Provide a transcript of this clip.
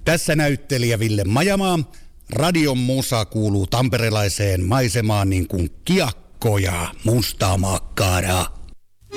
Tässä näyttelijä Ville Majamaa. Radion musa kuuluu tamperelaiseen maisemaan niin kuin kiekko ja mustaa makkaraa.